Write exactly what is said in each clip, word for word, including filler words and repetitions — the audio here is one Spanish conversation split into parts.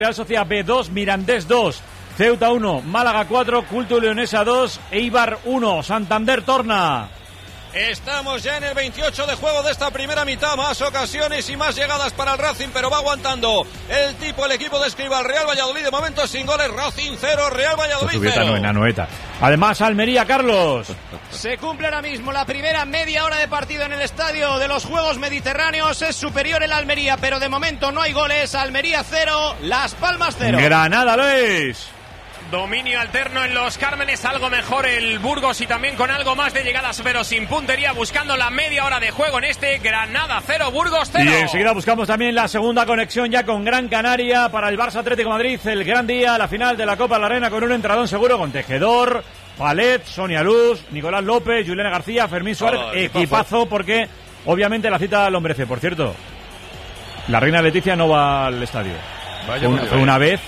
Real Sociedad B dos, Mirandés dos, Ceuta uno, Málaga cuatro, Culto Leonesa dos, Eibar uno, Santander torna. Estamos ya en el veintiocho de juego de esta primera mitad, más ocasiones y más llegadas para el Racing, pero va aguantando el tipo, el equipo de Escribal. Real Valladolid de momento sin goles, Racing cero, Real Valladolid cero. Anoeta. Además Almería, Carlos. Se cumple ahora mismo la primera media hora de partido en el estadio de los Juegos Mediterráneos. Es superior el Almería, pero de momento no hay goles. Almería cero, Las Palmas cero. Granada, Luis. Dominio alterno en los Cármenes, algo mejor el Burgos y también con algo más de llegadas, pero sin puntería, buscando la media hora de juego en este Granada cero, Burgos cero. Y enseguida buscamos también la segunda conexión ya con Gran Canaria para el Barça Atlético de Madrid, el gran día, la final de la Copa de la Reina con un entradón seguro con Tejedor, Palet, Sonia Luz, Nicolás López, Juliana García, Fermín Suárez, oh, equipazo porque obviamente la cita lombrece. Por cierto, la Reina Leticia no va al estadio. Vaya, una, vaya. una vez.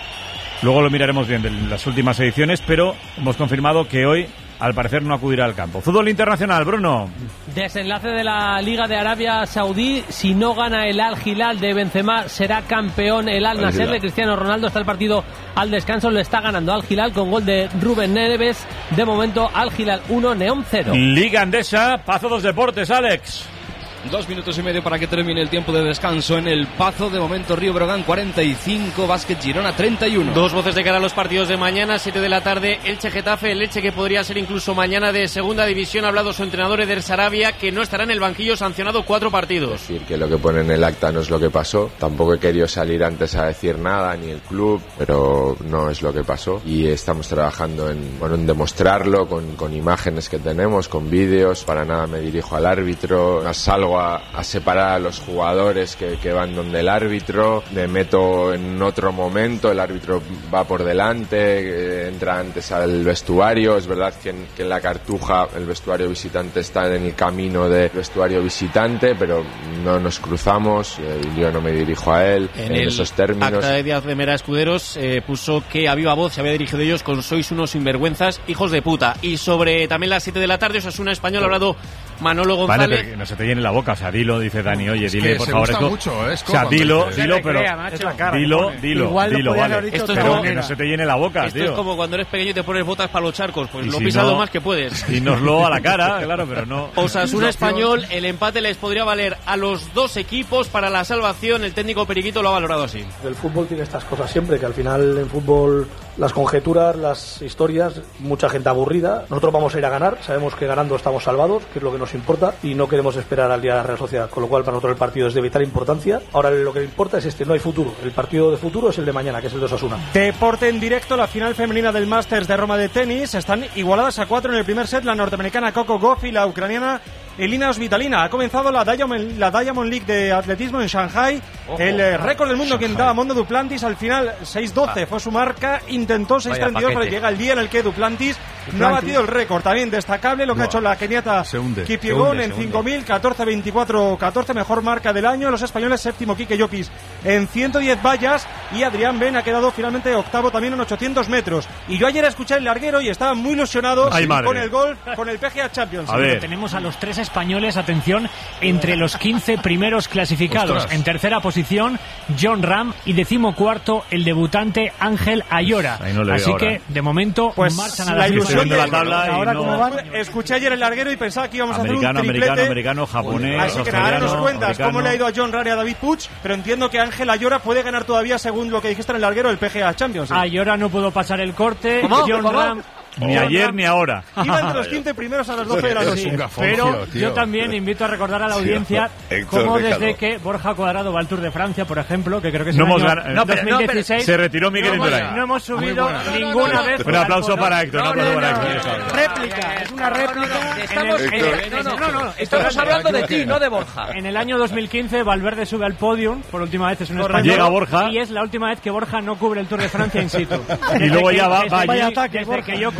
Luego lo miraremos bien de las últimas ediciones, pero hemos confirmado que hoy, al parecer, no acudirá al campo. Fútbol internacional, Bruno. Desenlace de la Liga de Arabia Saudí. Si no gana el Al Hilal de Benzema, será campeón el Al Nassr de Cristiano Ronaldo. Está el partido al descanso, lo está ganando Al Hilal con gol de Rubén Neves. De momento, Al Hilal uno, Neom cero. Liga Andesa, Pazo dos Deportes, Alex. Dos minutos y medio para que termine el tiempo de descanso en el Pazo. De momento Río Brogan cuarenta y cinco, Básquet Girona treinta y uno. Dos voces de cara a los partidos de mañana, siete de la tarde, Elche Getafe, el Elche que podría ser incluso mañana de segunda división. Ha hablado su entrenador Eder Sarabia, que no estará en el banquillo, sancionado cuatro partidos. Es decir, que lo que pone en el acta no es lo que pasó. Tampoco he querido salir antes a decir nada, ni el club, pero no es lo que pasó. Y estamos trabajando en, bueno, en demostrarlo con, con imágenes que tenemos, con vídeos. Para nada me dirijo al árbitro, salgo A, a separar a los jugadores que, que van donde el árbitro, me meto en otro momento, el árbitro va por delante, entra antes al vestuario. Es verdad que en, que en la Cartuja el vestuario visitante está en el camino del vestuario visitante, pero no nos cruzamos, yo no me dirijo a él en, en esos términos. Acta de Díaz de Mera Escuderos eh, puso que a viva voz se había dirigido ellos con sois unos sinvergüenzas, hijos de puta. Y sobre también las siete de la tarde, Osasuna Español, ha hablado Manolo González. Vale, pero no se te llene la boca, o sea, dilo, dice Dani, oye, es dile, por favor, esto. Mucho, ¿eh? O sea, dilo, dilo, pero. Cara, dilo, dilo, Igual dilo, vale. Esto es pero como, que no se te llene la boca, esto tío. es como cuando eres pequeño y te pones botas para los charcos, pues y lo si pisas no, lo más que puedes. Dínoslo a la cara, claro, pero no. Osasuna Español, el empate les podría valer a los dos equipos para la salvación. El técnico Periquito lo ha valorado así. El fútbol tiene estas cosas siempre, que al final en fútbol las conjeturas, las historias, mucha gente aburrida. Nosotros vamos a ir a ganar, sabemos que ganando estamos salvados, que es lo que nos importa, y no queremos esperar al día de la Real Sociedad, con lo cual para nosotros el partido es de vital importancia. Ahora lo que importa es este, no hay futuro. El partido de futuro es el de mañana, que es el de Osasuna. Deporte en directo, la final femenina del Masters de Roma de tenis. Están igualadas a cuatro en el primer set, la norteamericana Coco Gauff y la ucraniana Elina Osvitalina. Ha comenzado la Diamond, la Diamond League de atletismo en Shanghai. Ojo, el eh, récord del mundo Shanghai. Que intentaba Mondo Duplantis, al final seis doce ah. fue su marca, intentó seis treinta y dos, pero llega el día en el que Duplantis, Duplantis. no ha batido el récord. También destacable lo que no. ha hecho la keniata Kipyegon en cinco mil, catorce veinticuatro catorce, mejor marca del año. Los españoles séptimo Quique Llopis en ciento diez vallas, y Adrián Ben ha quedado finalmente octavo también en ochocientos metros. Y yo ayer escuché el larguero y estaba muy ilusionado Ay, con el golf, con el P G A Champions. A ver. Tenemos a los tres españoles, atención, entre los quince primeros clasificados. Ostras. En tercera posición, John Ram, y decimocuarto, el debutante Ángel Ayora. No Así ahora. que, de momento, pues marchan a la ilusión de la tabla. Ahora, no... ¿cómo van? Escuché ayer el larguero y pensaba que íbamos americano, a hacer un triplete. Americano, americano, japonés, Así que nada, ahora nos cuentas americano. cómo le ha ido a John Ram y a David Puig, pero entiendo que Ángel Ayora puede ganar todavía, según lo que dijiste en el larguero, el P G A Champions. ¿Sí? Ayora no pudo pasar el corte. ¿Cómo? John ¿Cómo? Ram... Ni ayer ni ahora. Iban de los quince primeros a las doce de la noche. Sí, pero yo también invito a recordar a la audiencia sí, cómo desde que Borja Cuadrado va al Tour de Francia, por ejemplo, que creo que es no el hemos año gan- no, dos mil dieciséis, no, se retiró Miguel no, Indurain. No hemos subido ninguna no, no, vez. Un aplauso para Héctor. No, un aplauso no, para no, Héctor. no, réplica, es una réplica. Estamos, en el, en el, no, no, no, no, estamos hablando de ti, no de Borja. En el año dos mil quince, Valverde sube al podium, por última vez es un español. Llega Borja. Y es la última vez que Borja no cubre el Tour de Francia in situ. Y luego ya va, va allí. Desde que yo cubro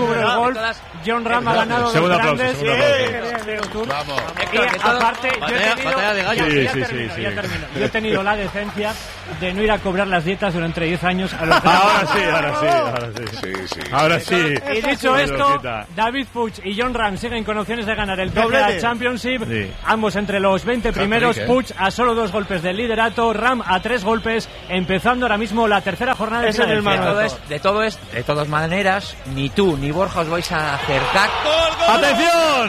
cubro el golf. John Ram ha ganado dos grandes. Vamos. Y aparte, yo he tenido, ya, ya sí, sí, termino, sí, ya sí. termino. Yo he tenido la decencia de no ir a cobrar las dietas durante diez años a los Ahora sí, ahora sí, ahora sí. Sí, sí. Ahora sí. Y dicho esto, David Puig y John Ram siguen con opciones de ganar el P G A Championship. Sí. Ambos entre los veinte primeros. ¿eh? Puig a solo dos golpes del liderato. Ram a tres golpes. Empezando ahora mismo la tercera jornada de Filadelfia. De todo, es, de todo es, de todas maneras, ni tú ni Borja os vais a acercar. ¡Atención!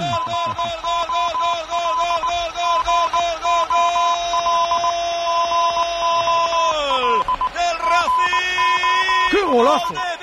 ¡Del Racing! ¡Qué golazo! ¡De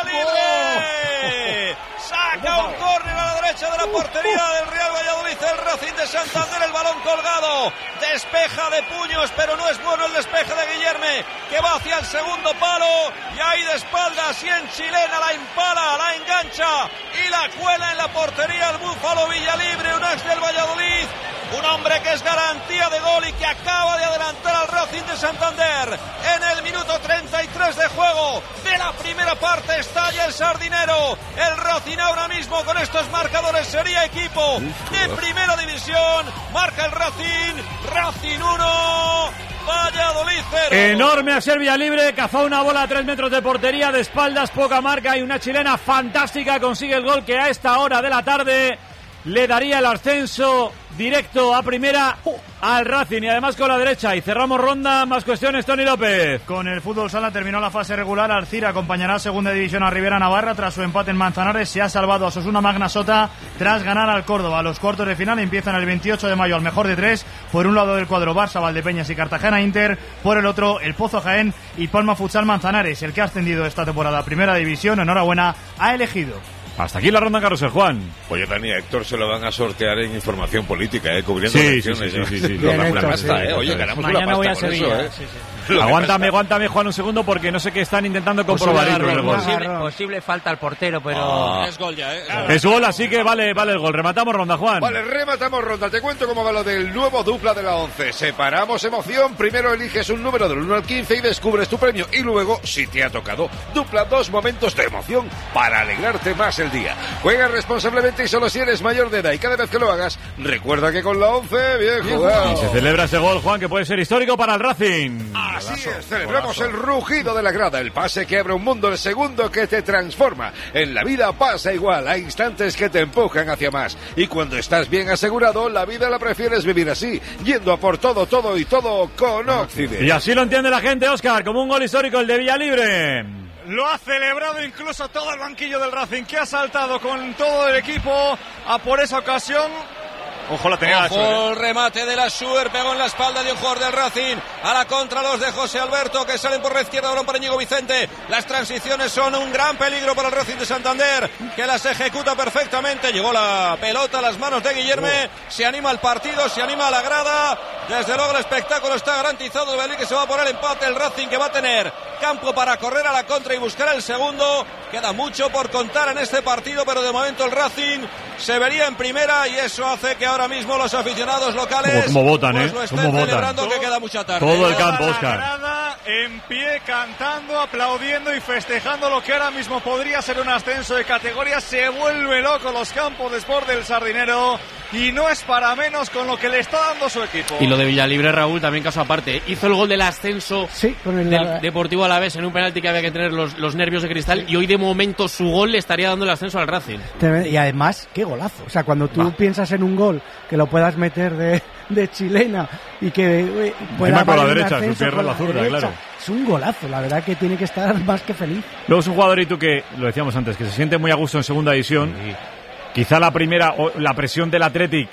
Villalibre! Saca un córner a la derecha de la portería del Real Valladolid, el Racing de Santander, el balón colgado, despeja de puños, pero no es bueno el despeje de Guillerme, que va hacia el segundo palo, y ahí de espaldas y en chilena la empala, la engancha y la cuela en la portería el Búfalo Villalibre, un ex del Valladolid, un hombre que es garantía de gol y que acaba de adelantar al Racing de Santander. En el minuto treinta y tres de juego de la primera parte estalla el Sardinero. El Racing ahora mismo con estos marcadores sería equipo de primera división. Marca el Racing. Racing uno, Valladolid cero. Enorme a Serbia libre, cazó una bola a tres metros de portería, de espaldas, poca marca y una chilena fantástica. Consigue el gol que a esta hora de la tarde le daría el ascenso directo a primera al Racing, y además con la derecha. Y cerramos ronda, más cuestiones, Tony López. Con el fútbol sala terminó la fase regular. Alcira acompañará a segunda división a Rivera Navarra tras su empate en Manzanares. Se ha salvado a Osasuna Magna Sota tras ganar al Córdoba. Los cuartos de final empiezan el veintiocho de mayo al mejor de tres. Por un lado el cuadro Barça, Valdepeñas y Cartagena Inter. Por el otro el Pozo Jaén y Palma Futsal Manzanares. El que ha ascendido esta temporada a primera división, enhorabuena, ha elegido. Hasta aquí la ronda, Carrusel, Juan. Oye, Dani, a Héctor se lo van a sortear en información política, ¿eh? Cubriendo Sí, elecciones. sí, sí, sí, sí. Bien, Una Héctor, pasta, sí. ¿eh? Oye, ganamos Mañana una voy pasta a con Sevilla. eso, ¿eh? Sí, sí. Aguántame, aguántame, Juan, un segundo, porque no sé qué están intentando comprobar. Posible, el gol. posible, posible falta al portero, pero... Ah. Es gol ya, ¿eh? Es gol, así que vale, vale el gol. Rematamos ronda, Juan. Vale, rematamos ronda. Te cuento cómo va lo del nuevo dupla de la once. Separamos emoción. Primero eliges un número del uno al quince y descubres tu premio. Y luego, si te ha tocado, dupla dos momentos de emoción para alegrarte más el día. Juega responsablemente y solo si eres mayor de edad. Y cada vez que lo hagas, recuerda que con la once, bien jugado. Y se celebra ese gol, Juan, que puede ser histórico para el Racing. Así es, celebramos el rugido de la grada, el pase que abre un mundo, el segundo que te transforma. En la vida pasa igual, hay instantes que te empujan hacia más. Y cuando estás bien asegurado, la vida la prefieres vivir así, yendo a por todo, todo y todo con Occident. Y así lo entiende la gente, Óscar, como un gol histórico el de Villalibre. Lo ha celebrado incluso todo el banquillo del Racing, que ha saltado con todo el equipo a por esa ocasión. Ojo, la tenía Ojo, el remate de la Schuer, pegó en la espalda de un jugador del Racing. A la contra los de José Alberto, que salen por la izquierda, balón para Íñigo Vicente. Las transiciones son un gran peligro para el Racing de Santander, que las ejecuta perfectamente. Llegó la pelota a las manos de Guillerme. Se anima el partido, se anima la grada. Desde luego el espectáculo está garantizado. El Valladolid que se va por el empate. El Racing que va a tener campo para correr a la contra y buscar el segundo. Queda mucho por contar en este partido, pero de momento el Racing se vería en primera, y eso hace que ahora mismo los aficionados locales Como votan, pues ¿eh? lo estén Como votan. celebrando, que queda mucha tarde. Todo el campo, Óscar. Grada en pie, cantando, aplaudiendo y festejando lo que ahora mismo podría ser un ascenso de categoría. Se vuelve loco los campos de Sport del Sardinero, y no es para menos con lo que le está dando su equipo. Y lo de Villalibre, Raúl, también caso aparte. Hizo el gol del ascenso sí, con el del Deportivo Alavés en un penalti que había que tener los, los nervios de cristal, y hoy de momento su gol le estaría dando el ascenso al Racing. Y además, qué golazo. O sea, cuando tú bah. piensas en un gol que lo puedas meter de, de chilena y que eh, pueda con la valer un derecha, ascenso su pierna con la zurda, derecha, claro. Es un golazo, la verdad que tiene que estar más que feliz. Luego es un jugador, y tú, que lo decíamos antes, que se siente muy a gusto en segunda división. Sí. Quizá la primera, o la presión del Athletic,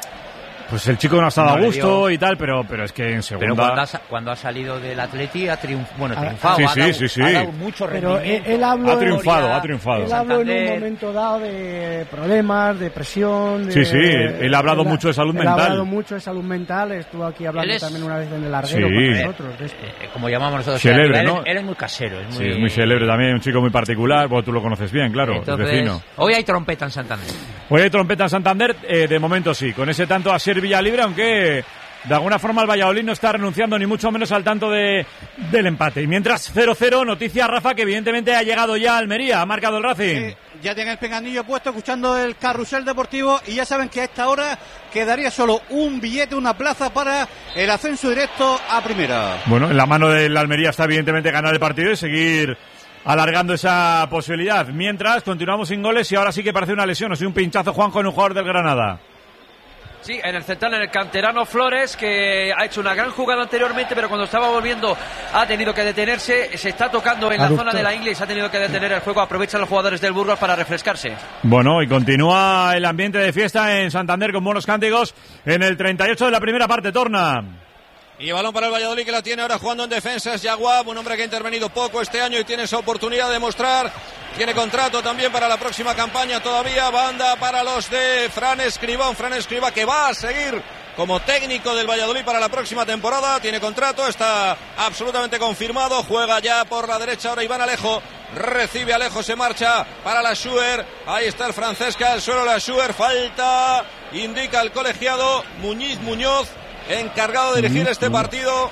pues el chico no ha estado no a gusto y tal, pero, pero es que en segunda... Pero cuando ha, cuando ha salido del Atleti ha triunf, bueno, triunfado, sí, ha, sí, dado, sí, sí. ha dado mucho rendimiento. Pero él, él habló, ha triunfado, ha triunfado. Él habló en un momento dado de problemas, de presión... De, sí, sí, él ha hablado él, mucho de salud él mental. ha hablado mucho de salud mental, estuvo aquí hablando es, también una vez en el larguero sí. con nosotros. De esto. Eh, como llamamos nosotros. Celebre, él, ¿no? Él es muy casero. Es muy... Sí, es muy celebre también, un chico muy particular, bueno, tú lo conoces bien, claro, Entonces, es vecino. Hoy hay trompeta en Santander. Hoy hay trompeta en Santander, eh, de momento sí, con ese tanto a Ser Villalibre, aunque de alguna forma el Valladolid no está renunciando ni mucho menos al tanto de, del empate. Y mientras cero cero, noticia, Rafa, que evidentemente ha llegado ya a Almería, ha marcado el Racing. Sí, ya tiene el pinganillo puesto escuchando el carrusel deportivo y ya saben que a esta hora quedaría solo un billete, una plaza para el ascenso directo a primera. Bueno, en la mano del Almería está evidentemente ganar el partido y seguir alargando esa posibilidad. Mientras continuamos sin goles y ahora sí que parece una lesión, o sea, un pinchazo, Juanjo, en un jugador del Granada. Sí, en el central, en el canterano Flores, que ha hecho una gran jugada anteriormente, pero cuando estaba volviendo ha tenido que detenerse. Se está tocando en la zona de la ingle y se ha tenido que detener el juego. Aprovechan los jugadores del Burgos para refrescarse. Bueno, y continúa el ambiente de fiesta en Santander con buenos cánticos en el treinta y ocho de la primera parte. Torna. Y balón para el Valladolid, que la tiene ahora jugando en defensa. Es Yaguab, un hombre que ha intervenido poco este año y tiene esa oportunidad de mostrar. Tiene contrato también para la próxima campaña todavía. Banda para los de Fran Escribá. Un Fran Escribá que va a seguir como técnico del Valladolid para la próxima temporada. Tiene contrato, está absolutamente confirmado. Juega ya por la derecha ahora Iván Alejo. Recibe Alejo, se marcha para la Schuer. Ahí está el Francesca, el suelo la Schuer. Falta, indica el colegiado Muñiz Muñoz, encargado de dirigir este partido.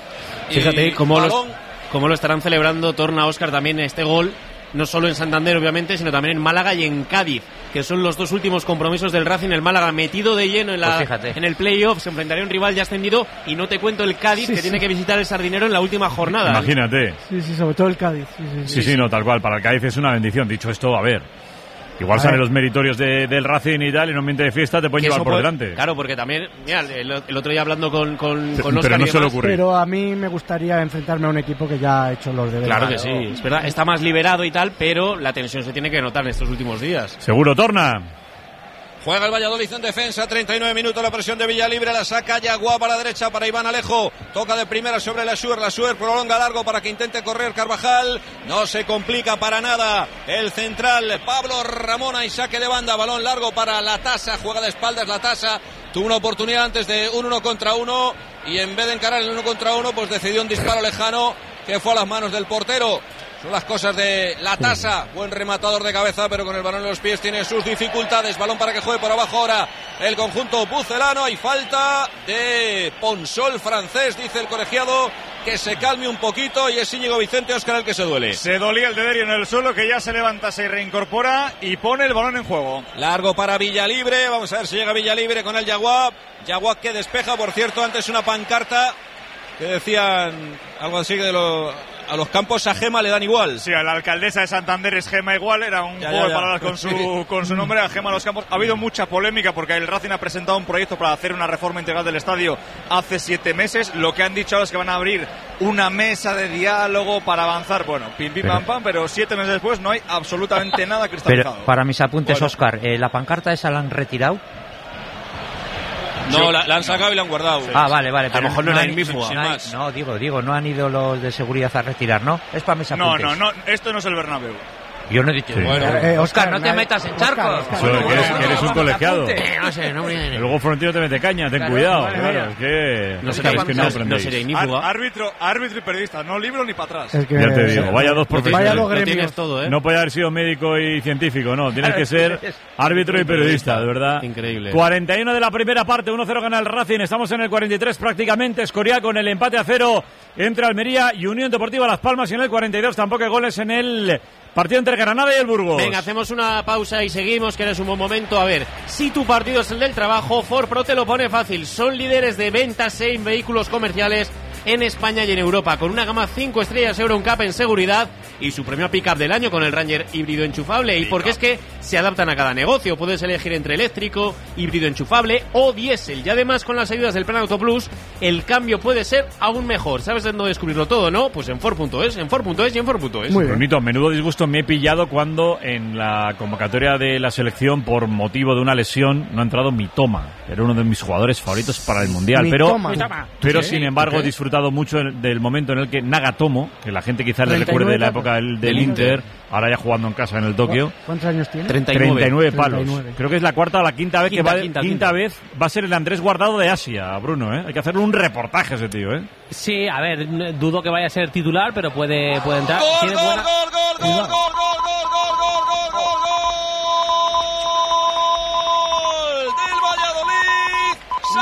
Fíjate cómo, balón. los, cómo lo estarán celebrando, Torna, Óscar, también este gol, no solo en Santander obviamente, sino también en Málaga y en Cádiz, que son los dos últimos compromisos del Racing. El Málaga metido de lleno en, la, pues en el playoff, se enfrentaría a un rival ya ascendido, y no te cuento el Cádiz, Sí, que sí. tiene que visitar el Sardinero en la última jornada. Imagínate. Sí, sí, sobre todo el Cádiz. Sí, sí, Sí, sí, no, tal cual. Para el Cádiz es una bendición. Dicho esto, a ver, igual A salen ver. los meritorios de, del Racing y tal, en un ambiente de fiesta te pueden Que llevar eso por puede- delante. Claro, porque también, mira, el, el otro día hablando con, con, Pero con no Óscar y suele demás, ocurrir. Pero a mí me gustaría enfrentarme a un equipo que ya ha hecho los deberes. Claro que sí, es verdad, está más liberado y tal, pero la tensión se tiene que notar en estos últimos días. Seguro, Torna. Juega el Valladolid en defensa, treinta y nueve minutos, la presión de Villalibre, la saca Yaguab a la derecha para Iván Alejo, toca de primera sobre la Schuer, la Schuer prolonga largo para que intente correr Carvajal, no se complica para nada el central Pablo Ramona y saque de banda, balón largo para La Tasa, juega de espaldas La Tasa, tuvo una oportunidad antes de un uno contra uno y en vez de encarar el uno contra uno pues decidió un disparo lejano que fue a las manos del portero. Son las cosas de La Tasa, buen rematador de cabeza, pero con el balón en los pies tiene sus dificultades. Balón para que juegue por abajo ahora el conjunto bucelano. Hay falta de Ponsol francés, dice el colegiado, que se calme un poquito, y es Íñigo Vicente Óscar el que se duele. Se dolía el Dederio en el suelo, que ya se levanta, se reincorpora y pone el balón en juego. Largo para Villalibre, vamos a ver si llega Villalibre con el Yaguab. Yaguab que despeja, por cierto, antes una pancarta que decían algo así de lo... A los campos a Gema le dan igual. Sí, a la alcaldesa de Santander es Gema igual, era un Ya, juego ya, de ya. palabras con su, con su nombre, a Gema los campos. Ha habido mucha polémica porque el Racing ha presentado un proyecto para hacer una reforma integral del estadio hace siete meses. Lo que han dicho ahora es que van a abrir una mesa de diálogo para avanzar. Bueno, pim pim Pero- pam pam, pero siete meses después no hay absolutamente nada Pero cristalizado. para mis apuntes, Bueno. Óscar, eh, ¿la pancarta esa la han retirado? No, la, la han sacado y la han guardado. Ah, vale, vale. A lo pero mejor no era han- el mismo. no Sin hay- más. No, digo, digo, no han ido los de seguridad a retirar, ¿no? Es para mis No, apuntes. no, no, esto no es el Bernabéu. Yo no he dicho. Sí. Bueno, Eh, Óscar, Óscar, no te nadie- metas en Óscar, charcos. Óscar. Eso, que eres, que eres un colegiado. Eh, No sé, no me... Que luego Florentino te mete caña, ten Claro, cuidado. vale, Claro, vale. es que No es sería- que no no- no aprendéis. sería Ar- inífuga. árbitro, árbitro y periodista, no libro ni para atrás. Es que- Ya te digo, vaya dos Vaya profesionales. dos Lo gremios. tienes todo, ¿eh? No puede haber sido médico y científico, no. Tienes que ser árbitro y periodista, de verdad. Increíble. cuarenta y uno de la primera parte, uno cero gana el Racing. Estamos en el cuarenta y tres prácticamente. Escorial con el empate a cero entre Almería y Unión Deportiva Las Palmas. Y en el cuarenta y dos tampoco hay goles en el partido entre Granada y el Burgos. Venga, hacemos una pausa y seguimos, que eres un buen momento. A ver, si tu partido es el del trabajo, Ford Pro te lo pone fácil. Son líderes de ventas en vehículos comerciales en España y en Europa, con una gama cinco estrellas Euro N C A P en seguridad y su premio pick-up del año con el Ranger híbrido enchufable. Y porque es que se adaptan a cada negocio. Puedes elegir entre eléctrico, híbrido enchufable o diésel. Y además, con las ayudas del Plan Auto Plus, el cambio puede ser aún mejor. ¿Sabes dónde descubrirlo todo, no? Pues en Ford punto es, en Ford punto es y en Ford punto es. Muy bien. Bonito, menudo disgusto me he pillado cuando en la convocatoria de la selección, por motivo de una lesión, no ha entrado Mitoma. Era uno de mis jugadores favoritos para el Mundial. Mitoma. Pero, Mitoma. pero ¿Qué? sin embargo, ¿Qué? he disfrutado mucho del momento en el que Nagatomo, que la gente quizás le treinta y recuerde de la nueve época del, del del Inter, ahora ya jugando en casa en el Tokio. ¿Cuántos años tiene? treinta y treinta y nueve. nueve palos. treinta y nueve. Creo que es la cuarta o la quinta vez Quinta, que va quinta, quinta quinta. vez va a ser el Andrés Guardado de Asia, Bruno, ¿eh? Hay que hacerle un reportaje a ese tío, ¿eh? Sí, a ver, n- dudo que vaya a ser titular, pero puede, puede entrar. Gol, Tiene gol, buena- gol, gol, gol, gol, gol, gol, gol, gol, gol, gol del Valladolid. Saca la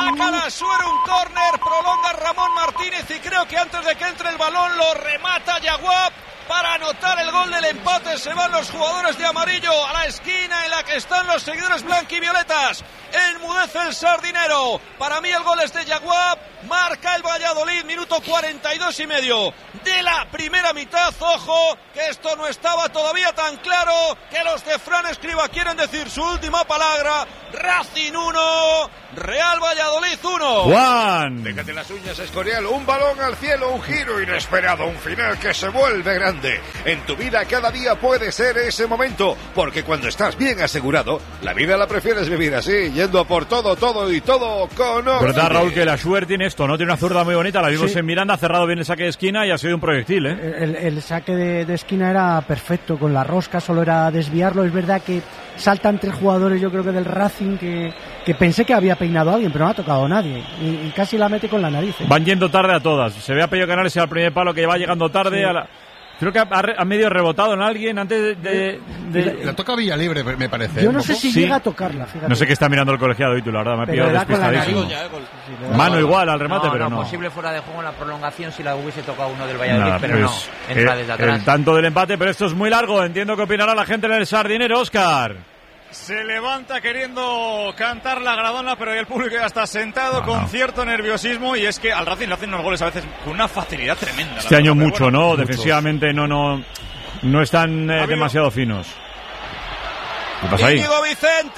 Asuero un córner, prolonga Ramón Martínez y creo que antes de que entre el balón lo remata Yaguab. Para anotar el gol del empate se van los jugadores de amarillo a la esquina en la que están los seguidores blanquivioletas. Enmudece el sardinero. Para mí el gol es de Yaguab. Marca el Valladolid, minuto cuarenta y dos y medio de la primera mitad. Ojo, que esto no estaba todavía tan claro, que los de Fran Escriba quieren decir su última palabra. Racing uno, Real Valladolid uno. Juan. Déjate las uñas, Escorial. Un balón al cielo, un giro inesperado, un final que se vuelve grande. En tu vida cada día puede ser ese momento, porque cuando estás bien asegurado, la vida la prefieres vivir así, yendo a por todo, todo y todo con Oxide. ¿Verdad, Raúl, que la Schubert tiene esto, no? Tiene una zurda muy bonita, la vimos Sí. en Miranda, ha cerrado bien el saque de esquina y ha sido un proyectil, ¿eh? El, el saque de, de esquina era perfecto, con la rosca solo era desviarlo. Es verdad que saltan tres jugadores, yo creo que del Racing, que, que pensé que había peinado a alguien, pero no ha tocado a nadie. Y, y casi la mete con la nariz, ¿eh? Van yendo tarde a todas. Se ve a Pello Canales al primer palo que va llegando tarde. Sí. A la... Creo que ha, ha medio rebotado en alguien antes de... de, de... La toca Villalibre, me parece. Yo ¿eh? no sé si Sí. llega a tocarla, fíjate. No sé qué está mirando el colegiado, y tú, la verdad, me ha Pero pillado da con la despistadísimo. nariz. Mano igual al remate, no, pero no. no. Posible fuera de juego en la prolongación si la hubiese tocado uno del Valladolid, Nada, pero pues, no. Entra eh, desde atrás. el tanto del empate, pero esto es muy largo. Entiendo que opinará la gente en el Sardinero, Óscar. Se levanta queriendo cantar la gradona, pero el público ya está sentado No, con no. cierto nerviosismo, y es que al Racing le hacen unos goles a veces con una facilidad tremenda. Este la año verdad, mucho, pero bueno, ¿no? muchos. Defensivamente no, no, no están eh, Ha habido- demasiado finos. ¿Qué pasa ahí? Íñigo Vicente,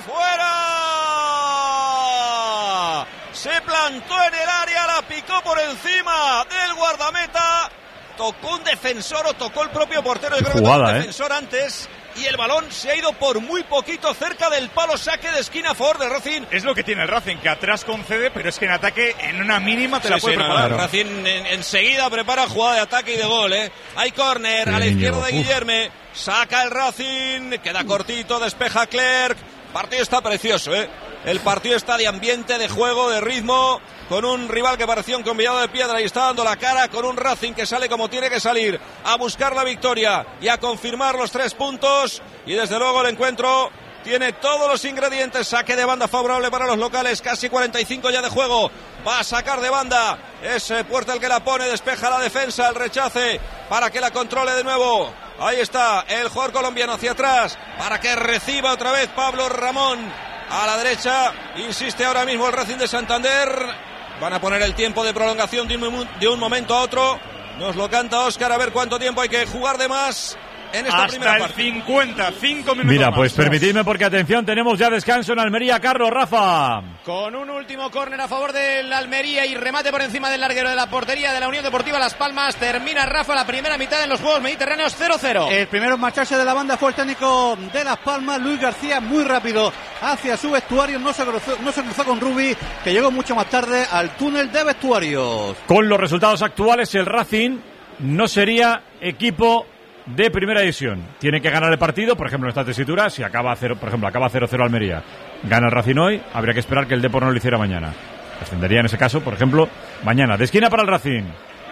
fuera. Se plantó en el área, la picó por encima del guardameta. Tocó un defensor o tocó el propio portero. Yo Qué creo que jugada, tocó un ¿eh? defensor antes. Y el balón se ha ido por muy poquito cerca del palo. Saque de esquina a favor de Racing. Es lo que tiene el Racing, que atrás concede, pero es que en ataque, en una mínima, te Sí, la puede sí, no, preparar. no, Racing en- enseguida prepara jugada de ataque y de gol, ¿eh? Hay córner a la Bien, izquierda de Íñigo. Uf. Guillerme. Saca el Racing, queda cortito, despeja Clerc. Partido está precioso, ¿eh? El partido está de ambiente, de juego, de ritmo, con un rival que parecía un convidado de piedra y está dando la cara, con un Racing que sale como tiene que salir, a buscar la victoria y a confirmar los tres puntos. Y desde luego el encuentro tiene todos los ingredientes. Saque de banda favorable para los locales, casi cuarenta y cinco ya de juego. Va a sacar de banda, es eh, Puerta el que la pone, despeja la defensa, el rechace para que la controle de nuevo. Ahí está el jugador colombiano hacia atrás para que reciba otra vez Pablo Ramón. A la derecha, insiste ahora mismo el Racing de Santander. Van a poner el tiempo de prolongación de un, de un momento a otro. Nos lo canta Óscar, a ver cuánto tiempo hay que jugar de más en esta primera Hasta el parte. cincuenta, cinco minutos Mira, más. pues permitidme, porque atención, tenemos ya descanso en Almería. Carlos, Rafa. Con un último córner a favor del Almería y remate por encima del larguero de la portería de la Unión Deportiva Las Palmas. Termina Rafa la primera mitad en los Juegos Mediterráneos cero cero. El primero en marcharse de la banda fue el técnico de Las Palmas, Luis García, muy rápido hacia su vestuario. No se cruzó, no se cruzó con Rubi, que llegó mucho más tarde al túnel de vestuarios. Con los resultados actuales, el Racing no sería equipo de primera división. Tiene que ganar el partido, por ejemplo, en esta tesitura, si acaba cero, por ejemplo, acaba cero cero Almería, gana el Racing hoy, habría que esperar que el Depor no lo hiciera mañana. Ascendería en ese caso, por ejemplo, mañana. De esquina para el Racing.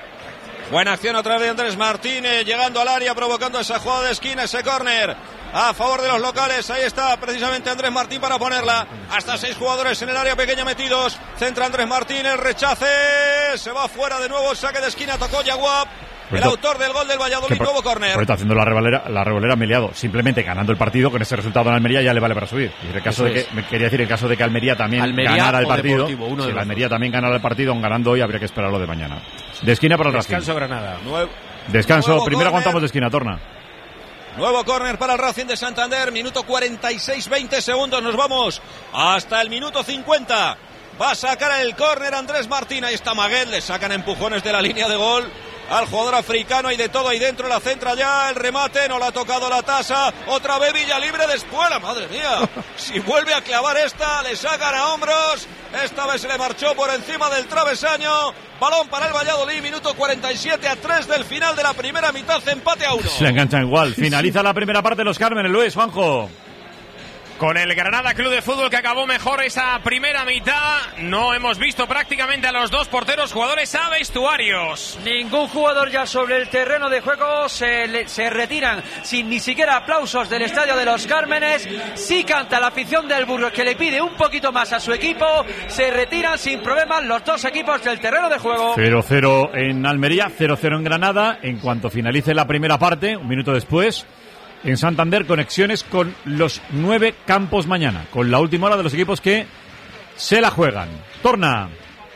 Buena acción otra vez de Andrés Martínez, llegando al área, provocando esa jugada de esquina, ese córner a favor de los locales. Ahí está precisamente Andrés Martín para ponerla. Hasta seis jugadores en el área pequeña metidos. Centra Andrés Martín, el rechace, se va fuera de nuevo, el saque de esquina, tocó Yaguab, el Por- autor del gol del Valladolid, por- nuevo córner. Por está haciendo la revolera, la revolera me he liado. Simplemente ganando el partido, con ese resultado en Almería ya le vale para subir. Y en el caso Eso de es. que, me quería decir, en caso de que Almería también Almería ganara el o partido, Deportivo, uno si de el los Almería también ganara el partido, aun ganando hoy, habría que esperarlo de mañana. De esquina para el Racing. Descanso Granada. Nuevo, Descanso. nuevo Primero córner. aguantamos de esquina, Torna. Nuevo córner para el Racing de Santander, minuto cuarenta y seis, veinte segundos, nos vamos hasta el minuto cincuenta. Va a sacar el córner Andrés Martín, ahí está Maguel, le sacan empujones de la línea de gol al jugador africano, y de todo ahí dentro, la centra ya, el remate, no le ha tocado la tasa, otra vez Villalibre de espuela, madre mía, si vuelve a clavar esta, le sacan a hombros, esta vez se le marchó por encima del travesaño, balón para el Valladolid, minuto cuarenta y siete a tres del final de la primera mitad, empate a uno. Se enganchan igual. Finaliza la primera parte de los Cármenes, Luis, Juanjo. Con el Granada Club de Fútbol, que acabó mejor esa primera mitad, no hemos visto prácticamente a los dos porteros jugadores a vestuarios. Ningún jugador ya sobre el terreno de juego, se, le, se retiran sin ni siquiera aplausos del Estadio de los Cármenes. Sí canta la afición del Burgos, que le pide un poquito más a su equipo. Se retiran sin problemas los dos equipos del terreno de juego. cero cero en Almería, cero cero en Granada. En cuanto finalice la primera parte, un minuto después, en Santander, conexiones con los nueve campos mañana, con la última hora de los equipos que se la juegan. Torna.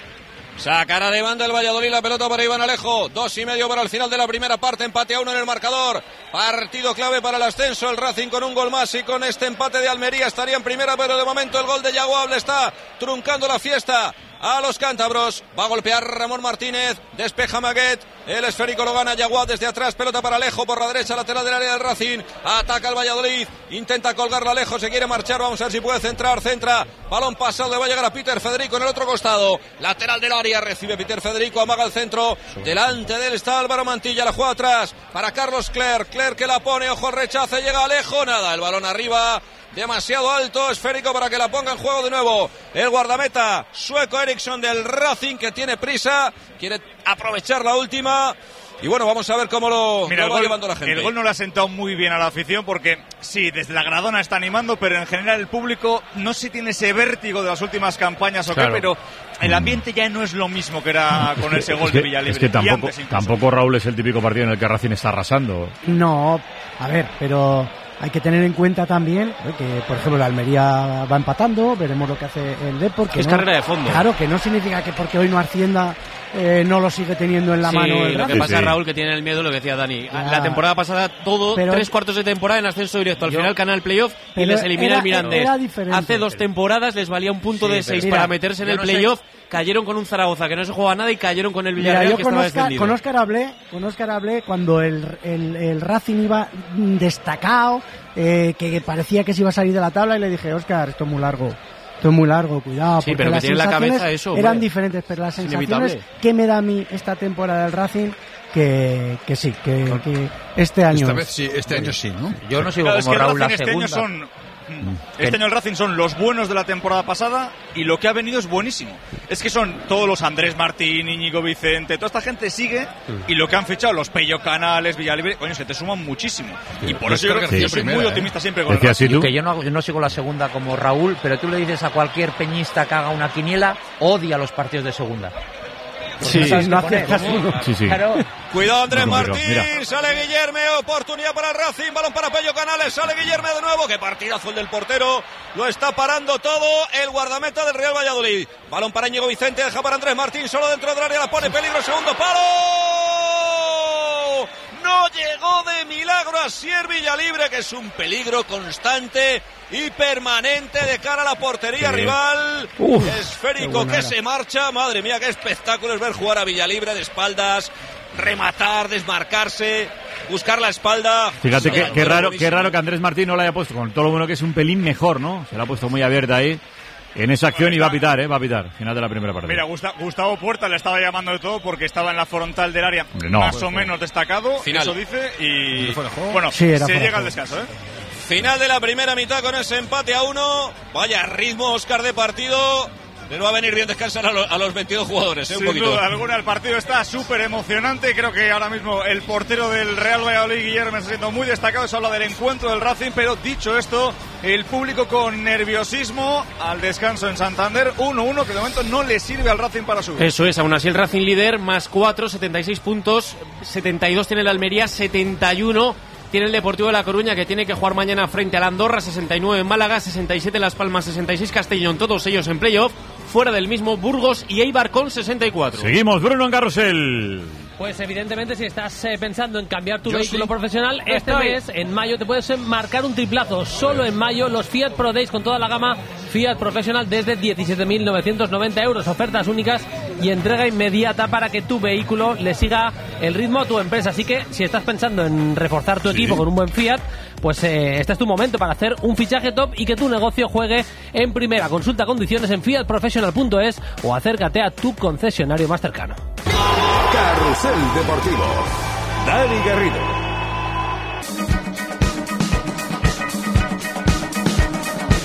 Sacará de banda el Valladolid, la pelota para Iván Alejo. Dos y medio para el final de la primera parte. Empate a uno en el marcador. Partido clave para el ascenso. El Racing con un gol más y con este empate de Almería estaría en primera, pero de momento el gol de Yaguab le está truncando la fiesta a los cántabros. Va a golpear Ramón Martínez. Despeja Maguet. El esférico lo gana Yaguab desde atrás. Pelota para Alejo por la derecha, lateral del área del Racing. Ataca el Valladolid. Intenta colgarla Alejo. Se quiere marchar. Vamos a ver si puede centrar. Centra. Balón pasado. Le va a llegar a Peter Federico en el otro costado. Lateral del área. Recibe Peter Federico. Amaga el centro. Delante de él está Álvaro Mantilla. La juega atrás para Carlos Clerc. Clerc que la pone. Ojo al rechace. Llega Alejo. Nada. El balón arriba. Demasiado alto, esférico para que la ponga en juego de nuevo el guardameta sueco Eriksson del Racing, que tiene prisa, quiere aprovechar la última. Y bueno, vamos a ver cómo lo, Mira, lo el va gol, llevando la gente. El gol no le ha sentado muy bien a la afición porque sí, desde la gradona está animando, pero en general el público no sé si tiene ese vértigo de las últimas campañas o Claro. qué, pero el ambiente ya no es lo mismo que era con ese gol Es que, de Villalibre. es que Y tampoco, antes incluso. tampoco Raúl es el típico partido en el que Racing está arrasando. No, a ver, pero hay que tener en cuenta también eh, que, por ejemplo, la Almería va empatando, veremos lo que hace el Depor. Es carrera de fondo. Claro, que no significa que porque hoy no ascienda eh, no lo sigue teniendo en la Sí, mano el lo que Racing. pasa, Raúl, que tiene el miedo, lo que decía Dani. Ya. La temporada pasada, todo, Pero tres es- cuartos de temporada en ascenso directo. Al Yo- final, canal playoff y Pero les elimina era- el Mirandés. era diferente. Hace dos temporadas les valía un punto Sí, de pero seis mira, para meterse en yo el no sé- playoff. Cayeron con un Zaragoza que no se juega nada y cayeron con el Mira, Villarreal, yo que con estaba Óscar, descendido. con Óscar hablé, con Óscar hablé cuando el, el, el Racing iba mm, destacado, eh, que parecía que se iba a salir de la tabla, y le dije, Óscar, esto es muy largo. Esto es muy largo, cuidado. Sí, porque pero que las tiene en la sensaciones cabeza eso, eran hombre. diferentes, pero las Es sensaciones inevitable. que me da a mí esta temporada del Racing, que, que sí, que, que este año. Esta vez sí, este año sí, ¿no? Yo no sigo Claro, es como que el Raúl la Racing este año segunda. son Este año el Racing son los buenos de la temporada pasada y lo que ha venido es buenísimo. Es que son todos los Andrés Martín, Íñigo Vicente, toda esta gente sigue y lo que han fichado, los Pello Canales, Villalibre, coño, se te suman muchísimo. Y por eso yo creo que yo soy muy optimista siempre con el Decías, Racing. ¿y tú? Que yo no, yo no sigo la segunda como Raúl, pero tú le dices a cualquier peñista que haga una quiniela, odia los partidos de segunda. Porque Sí. no sabes No qué poner. aciertas uno. Sí, sí. Claro. Cuidado Andrés No, pero, Martín, mira. sale Guillerme, oportunidad para el Racing, balón para Pello Canales, sale Guillerme de nuevo, qué partidazo el del portero, lo está parando todo el guardameta del Real Valladolid. Balón para Íñigo Vicente, deja para Andrés Martín, solo dentro del área, la pone peligro, segundo palo. No llegó de milagro a Sier Villalibre, que es un peligro constante y permanente de cara a la portería Sí. rival. Uf, Esférico qué buena que era. se marcha, madre mía, qué espectáculo es ver jugar a Villalibre de espaldas, rematar, desmarcarse, buscar la espalda. Fíjate Sí, que, algo qué raro, buenísimo. qué raro que Andrés Martín no la haya puesto, con todo lo bueno que es, un pelín mejor, ¿no? Se la ha puesto muy abierta ahí en esa acción y va a pitar, ¿eh? Va a pitar, final de la primera parte. Mira, Gusta- Gustavo Puerta le estaba llamando de todo porque estaba en la frontal del área Hombre, no. más Fue o menos destacado, Final. eso dice, y ¿Fuera de juego? bueno, Sí, era se fuera de llega al juego. descanso, ¿eh? Final de la primera mitad con ese empate a uno. Vaya ritmo, Óscar, de partido. Les va a venir bien descansar a, lo- a los veintidós jugadores, ¿eh? Un Sin poquito. duda alguna, el partido está súper emocionante. Creo que ahora mismo el portero del Real Valladolid, Guillermo, está siendo muy destacado. Se habla del encuentro del Racing, pero dicho esto, el público con nerviosismo al descanso en Santander. uno uno, que de momento no le sirve al Racing para subir. Eso es, aún así el Racing líder, más cuatro, setenta y seis puntos, setenta y dos tiene el Almería, setenta y uno tiene el Deportivo de La Coruña, que tiene que jugar mañana frente al Andorra, sesenta y nueve en Málaga, sesenta y siete Las Palmas, sesenta y seis Castellón, todos ellos en playoff, fuera del mismo Burgos y Eibar con sesenta y cuatro. Seguimos, Bruno en Carrusel. Pues evidentemente si estás eh, pensando en cambiar tu Yo vehículo sí. profesional, este Estoy. mes, en mayo, te puedes marcar un triplazo. Solo en mayo los Fiat Pro Days con toda la gama Fiat Professional desde diecisiete mil novecientos noventa euros. Ofertas únicas y entrega inmediata para que tu vehículo le siga el ritmo a tu empresa. Así que si estás pensando en reforzar tu Sí. equipo con un buen Fiat, pues eh, este es tu momento para hacer un fichaje top y que tu negocio juegue en primera. Consulta condiciones en fiat professional punto es o acércate a tu concesionario más cercano. Carrusel Deportivo. Dani Garrido.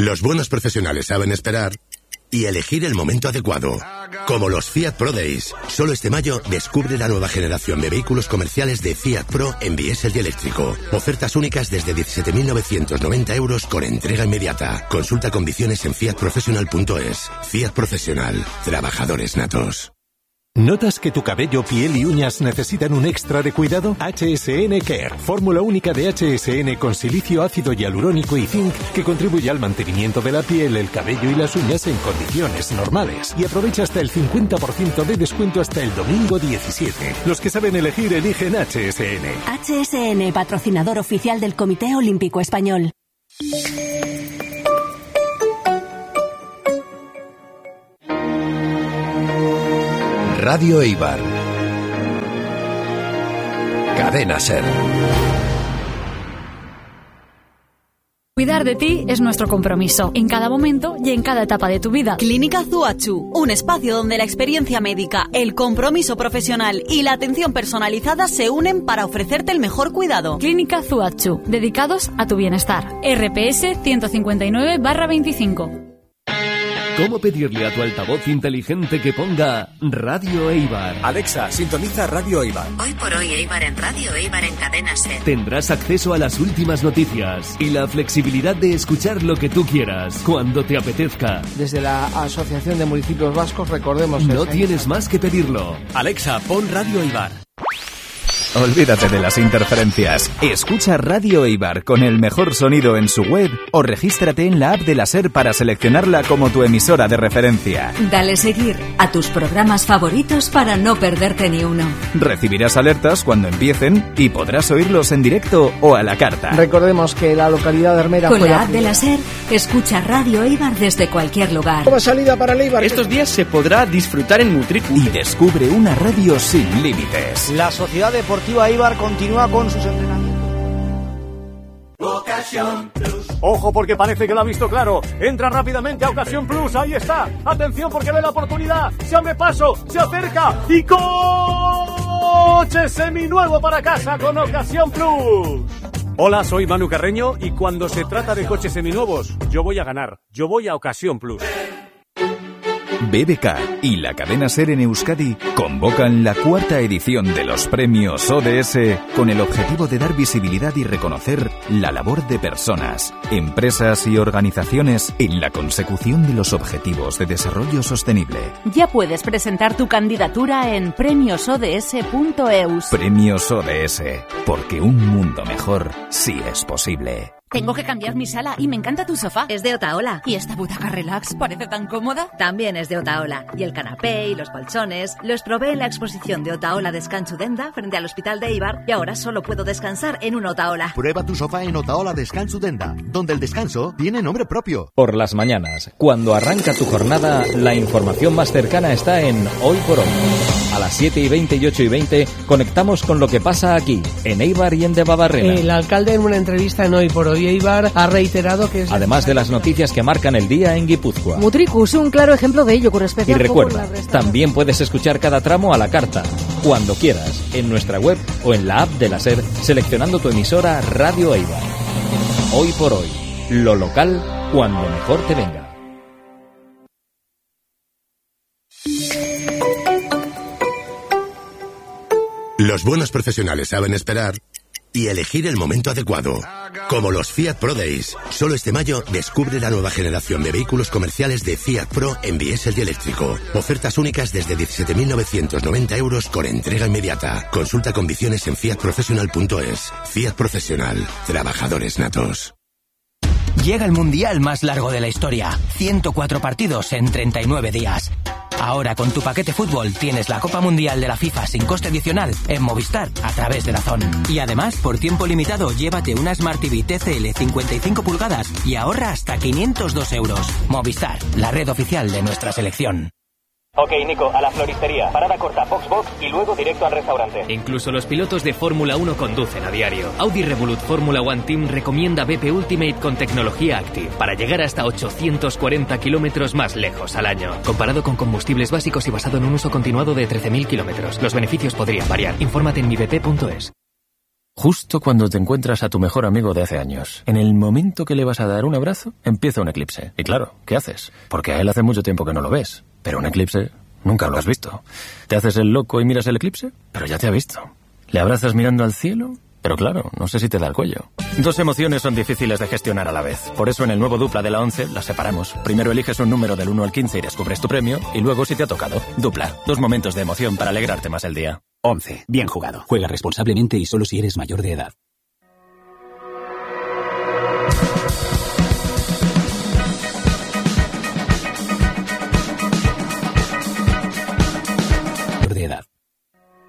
Los buenos profesionales saben esperar y elegir el momento adecuado. Como los Fiat Pro Days. Solo este mayo descubre la nueva generación de vehículos comerciales de Fiat Pro en diésel y eléctrico. Ofertas únicas desde diecisiete mil novecientos noventa euros con entrega inmediata. Consulta condiciones en fiat professional punto es. Fiat Profesional. Trabajadores natos. ¿Notas que tu cabello, piel y uñas necesitan un extra de cuidado? H S N Care, fórmula única de H S N con silicio ácido hialurónico y zinc que contribuye al mantenimiento de la piel, el cabello y las uñas en condiciones normales. Y aprovecha hasta el cincuenta por ciento de descuento hasta el domingo diecisiete. Los que saben elegir eligen H S N. H S N, patrocinador oficial del Comité Olímpico Español. Radio Eibar. Cadena SER. Cuidar de ti es nuestro compromiso, en cada momento y en cada etapa de tu vida. Clínica Zuachu, un espacio donde la experiencia médica, el compromiso profesional y la atención personalizada se unen para ofrecerte el mejor cuidado. Clínica Zuachu, dedicados a tu bienestar. R P S ciento cincuenta y nueve barra veinticinco. ¿Cómo pedirle a tu altavoz inteligente que ponga Radio Eibar? Alexa, sintoniza Radio Eibar. Hoy por hoy Eibar en Radio Eibar en Cadena SER. Tendrás acceso a las últimas noticias y la flexibilidad de escuchar lo que tú quieras, cuando te apetezca. Desde la Asociación de Municipios Vascos, recordemos... No tienes más que pedirlo. Alexa, pon Radio Eibar. Olvídate de las interferencias. Escucha Radio Eibar con el mejor sonido en su web o regístrate en la app de la SER para seleccionarla como tu emisora de referencia. Dale seguir a tus programas favoritos para no perderte ni uno. Recibirás alertas cuando empiecen y podrás oírlos en directo o a la carta. Recordemos que la localidad de Hermera... Con la app de la SER, escucha Radio Eibar desde cualquier lugar. Como salida para el Eibar. Estos días se podrá disfrutar en Mutriku. Y descubre una radio sin límites. La Sociedad Deportiva Eibar continúa con sus entrenamientos. Ocasión Plus. Ojo porque parece que lo ha visto claro. Entra rápidamente a Ocasión Plus. Ahí está. Atención porque ve la oportunidad. Se abre paso. Se acerca. Y coche seminuevo para casa con Ocasión Plus. Hola, soy Manu Carreño y cuando se trata de coches seminuevos, yo voy a ganar. Yo voy a Ocasión Plus. B B K y la cadena SER en Euskadi convocan la cuarta edición de los premios O D S con el objetivo de dar visibilidad y reconocer la labor de personas, empresas y organizaciones en la consecución de los objetivos de desarrollo sostenible. Ya puedes presentar tu candidatura en premios o d s punto e u s. Premios O D S, porque un mundo mejor sí es posible. Tengo que cambiar mi sala y me encanta tu sofá. Es de Otaola. ¿Y esta butaca relax parece tan cómoda? También es de Otaola. Y el canapé y los colchones los probé en la exposición de Otaola Descanso Denda frente al Hospital de Eibar y ahora solo puedo descansar en un Otaola. Prueba tu sofá en Otaola Descanso Denda, donde el descanso tiene nombre propio. Por las mañanas, cuando arranca tu jornada, la información más cercana está en Hoy por Hoy. A las siete y veinte y ocho y veinte conectamos con lo que pasa aquí, en Eibar y en Debabarrena. El alcalde en una entrevista en Hoy por Hoy Eibar ha reiterado que es... Además de las noticias que marcan el día en Guipúzcoa. Mutriku es un claro ejemplo de ello, con especial... Y recuerda, también puedes escuchar cada tramo a la carta, cuando quieras, en nuestra web o en la app de la SER, seleccionando tu emisora Radio Eibar. Hoy por Hoy, lo local cuando mejor te venga. Los buenos profesionales saben esperar y elegir el momento adecuado. Como los Fiat Pro Days. Solo este mayo descubre la nueva generación de vehículos comerciales de Fiat Pro en diésel y eléctrico. Ofertas únicas desde diecisiete mil novecientos noventa euros con entrega inmediata. Consulta condiciones en fiat professional punto es. Fiat Profesional. Trabajadores natos. Llega el mundial más largo de la historia. ciento cuatro partidos en treinta y nueve días. Ahora con tu paquete fútbol tienes la Copa Mundial de la FIFA sin coste adicional en Movistar a través de Dazón. Y además, por tiempo limitado, llévate una Smart T V T C L cincuenta y cinco pulgadas y ahorra hasta quinientos dos euros. Movistar, la red oficial de nuestra selección. Ok, Nico, a la floristería. Parada corta, box box y luego directo al restaurante. Incluso los pilotos de Fórmula uno conducen a diario. Audi Revolut Fórmula One Team recomienda B P Ultimate con tecnología Active para llegar hasta ochocientos cuarenta kilómetros más lejos al año. Comparado con combustibles básicos y basado en un uso continuado de trece mil kilómetros. Los beneficios podrían variar. Infórmate en mi b p punto es. Justo cuando te encuentras a tu mejor amigo de hace años. En el momento que le vas a dar un abrazo, empieza un eclipse. Y claro, ¿qué haces? Porque a él hace mucho tiempo que no lo ves. Pero un eclipse nunca lo has visto. ¿Te haces el loco y miras el eclipse? Pero ya te ha visto. ¿Le abrazas mirando al cielo? Pero claro, no sé si te da el cuello. Dos emociones son difíciles de gestionar a la vez. Por eso en el nuevo Dupla de la once las separamos. Primero eliges un número del uno al quince y descubres tu premio. Y luego si te ha tocado. Dupla. Dos momentos de emoción para alegrarte más el día. once. Bien jugado. Juega responsablemente y solo si eres mayor de edad.